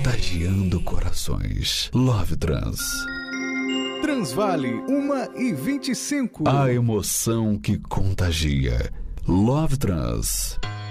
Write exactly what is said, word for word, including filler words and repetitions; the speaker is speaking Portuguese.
contagiando corações. Love Trans. Transvale, uma e vinte e cinco. A emoção que contagia. Love Trans.